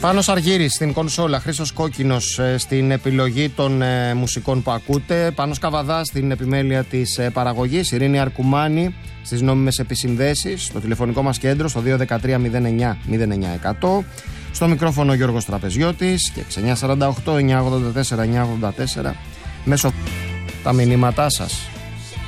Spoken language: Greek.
Πάνος Αργύρης στην κονσόλα, Χρήστος Κόκκινος στην επιλογή των μουσικών που ακούτε, Πάνος Καβαδάς στην επιμέλεια της παραγωγής, Ειρήνη Αρκουμάνη στις νόμιμες επισυνδέσεις, στο τηλεφωνικό μας κέντρο στο 213-09-09100, στο μικρόφωνο Γιώργος Τραπεζιώτης και 6948-984-984 μέσω τα μηνύματά σας.